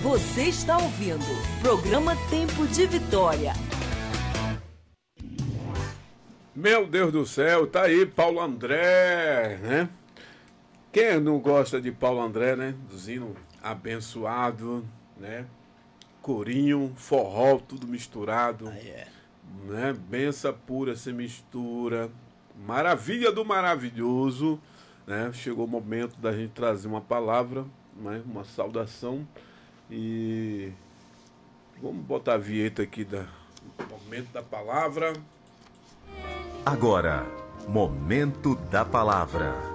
Você está ouvindo programa Tempo de Vitória. Meu Deus do céu, tá aí Paulo André, né? Quem não gosta de Paulo André, né? Dos hinos abençoado, né? Corinho, forró, tudo misturado, né? Benção pura sem mistura, maravilha do maravilhoso, né? Chegou o momento da gente trazer uma palavra, né? Uma saudação e vamos botar a vinheta aqui do momento da palavra. Agora, momento da palavra.